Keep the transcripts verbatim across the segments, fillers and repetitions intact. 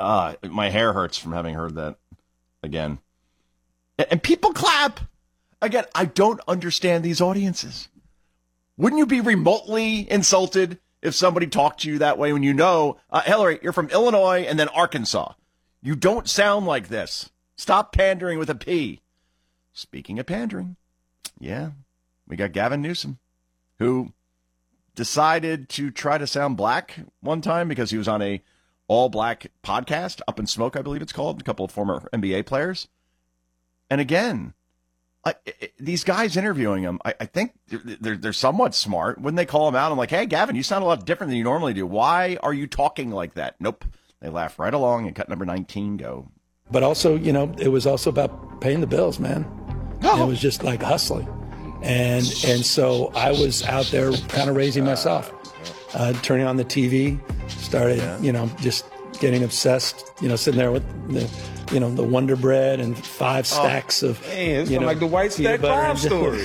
uh, my hair hurts from having heard that again. And people clap. Again, I don't understand these audiences. Wouldn't you be remotely insulted if somebody talked to you that way when you know, uh, Hillary, you're from Illinois and then Arkansas. You don't sound like this. Stop pandering with a P. Speaking of pandering, yeah, we got Gavin Newsom, who decided to try to sound black one time because he was on a all-black podcast, Up in Smoke, I believe it's called, a couple of former N B A players. And again, I, I, these guys interviewing him, I, I think they're, they're somewhat smart. When they call him out, I'm like, hey, Gavin, you sound a lot different than you normally do. Why are you talking like that? Nope. They laugh right along and cut number nineteen go. But also, you know, it was also about paying the bills, man. Oh. It was just like hustling. And and so I was out there kind of raising myself, uh, turning on the T V, started, yeah. you know, just getting obsessed, you know, sitting there with the, you know, the Wonder Bread and five stacks oh, of, man, it's you know, like the White Stack Five story.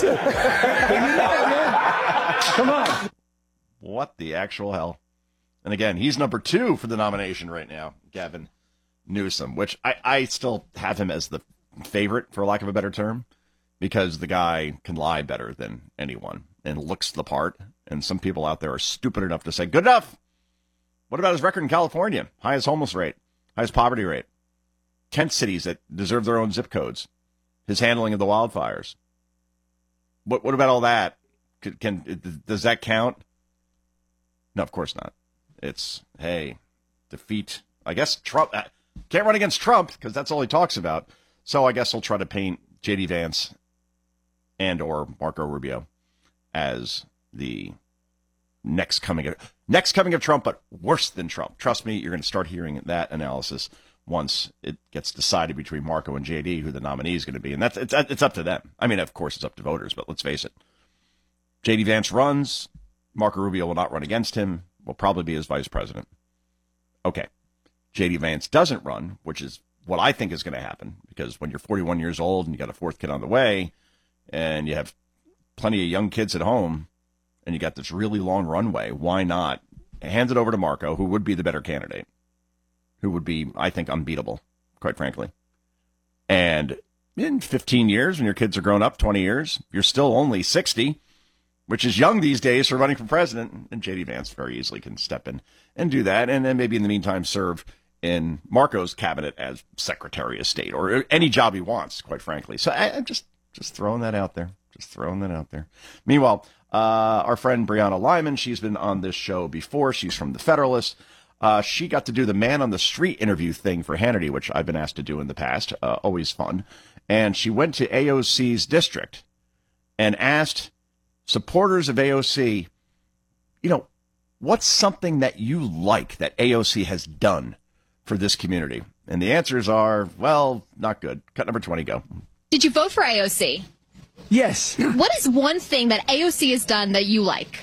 Come on. What the actual hell? And again, he's number two for the nomination right now, Gavin Newsom, which I, I still have him as the favorite, for lack of a better term, because the guy can lie better than anyone and looks the part. And some people out there are stupid enough to say, good enough. What about his record in California? Highest homeless rate, highest poverty rate, tent cities that deserve their own zip codes, his handling of the wildfires. What what about all that? Can, can does that count? No, of course not. It's, hey, defeat, I guess Trump. Can't run against Trump because that's all he talks about. So I guess he'll try to paint J D Vance and or Marco Rubio as the next coming of next coming of Trump, but worse than Trump. Trust me, you're going to start hearing that analysis once it gets decided between Marco and J D who the nominee is going to be, and that's it's it's up to them. I mean, of course, it's up to voters, but let's face it. J D Vance runs. Marco Rubio will not run against him. Will probably be his vice president. Okay. J D Vance doesn't run, which is what I think is going to happen, because when you're forty-one years old and you got a fourth kid on the way and you have plenty of young kids at home and you got this really long runway, why not hand it over to Marco, who would be the better candidate, who would be, I think, unbeatable, quite frankly. And in fifteen years, when your kids are grown up, twenty years, you're still only sixty, which is young these days for running for president. And J D Vance very easily can step in and do that, and then maybe in the meantime serve in Marco's cabinet as Secretary of State or any job he wants, quite frankly. So I, I'm just just throwing that out there. Just throwing that out there. Meanwhile, uh, our friend Brianna Lyman, she's been on this show before. She's from The Federalist. Uh, she got to do the man on the street interview thing for Hannity, which I've been asked to do in the past. Uh, always fun. And she went to A O C's district and asked supporters of A O C, you know, what's something that you like that A O C has done for this community? And the answers are, well, not good. Cut number twenty, go. Did you vote for A O C? Yes. What is one thing that A O C has done that you like?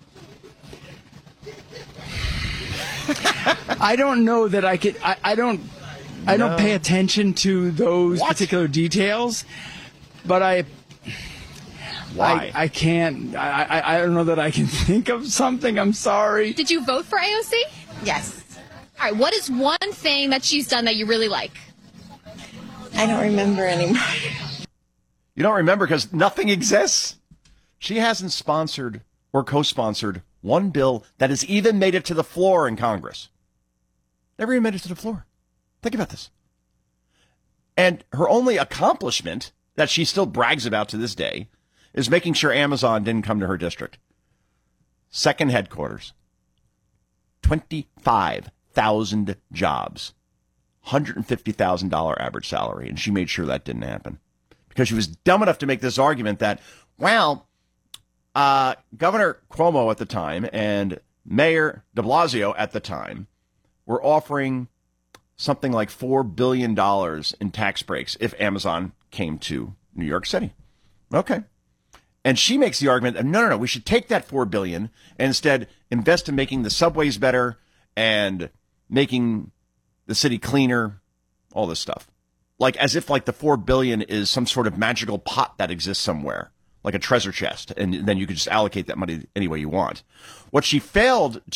I don't know that I could. I, I don't. I No. don't pay attention to those What? particular details, but I. Why? I, I can't. I, I I don't know that I can think of something. I'm sorry. Did you vote for A O C? Yes. All right, what is one thing that she's done that you really like? I don't remember anymore. You don't remember because nothing exists. She hasn't sponsored or co-sponsored one bill that has even made it to the floor in Congress. Never even made it to the floor. Think about this. And her only accomplishment that she still brags about to this day is making sure Amazon didn't come to her district. Second headquarters. twenty-five thousand jobs. one hundred fifty thousand dollars average salary. And she made sure that didn't happen. Because she was dumb enough to make this argument that, well, uh, Governor Cuomo at the time and Mayor de Blasio at the time were offering something like four billion dollars in tax breaks if Amazon came to New York City. Okay. And she makes the argument that, no, no, no, we should take that four billion dollars and instead invest in making the subways better and making the city cleaner, all this stuff. Like as if like the four billion dollars is some sort of magical pot that exists somewhere, like a treasure chest, and then you could just allocate that money any way you want. What she failed